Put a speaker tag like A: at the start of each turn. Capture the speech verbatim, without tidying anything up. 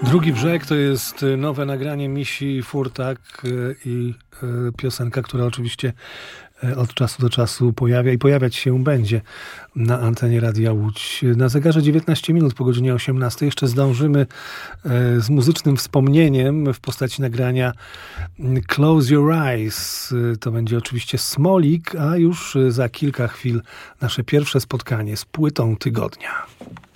A: Drugi brzeg to jest nowe nagranie Misi Furtak i piosenka, która oczywiście od czasu do czasu pojawia i pojawiać się będzie na antenie Radia Łódź. Na zegarze dziewiętnaście minut po godzinie osiemnastej. Jeszcze zdążymy z muzycznym wspomnieniem w postaci nagrania Close Your Eyes. To będzie oczywiście Smolik, a już za kilka chwil nasze pierwsze spotkanie z płytą tygodnia.